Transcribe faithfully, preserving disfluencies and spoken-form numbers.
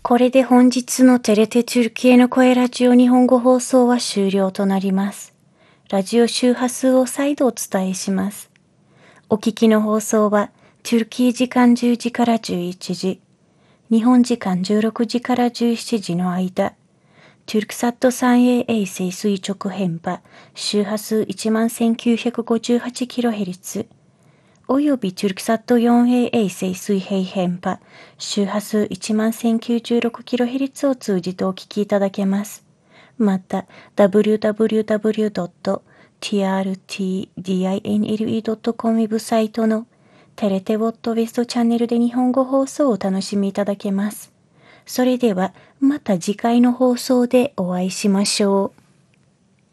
これで本日のテレテチュルキエの声ラジオ日本語放送は終了となります。ラジオ周波数を再度お伝えします。お聞きの放送は、トゥルキー時間じゅうじからじゅういちじ、日本時間じゅうろくじからじゅうしちじの間、トゥルクサット スリーエー 衛星垂直変波、周波数 いちまんせんきゅうひゃくごじゅうはちキロヘルツ、およびトゥルクサット フォーエー 衛星水平変波、周波数 いちまんせんきゅうじゅうろくキロヘルツ を通じてお聞きいただけます。また、ダブリューダブリューダブリュードットティーアールティーディーアイエヌエルイードットコム ウェブサイトのテレテウォットウェストチャンネルで日本語放送をお楽しみいただけます。それでは、また次回の放送でお会いしましょう。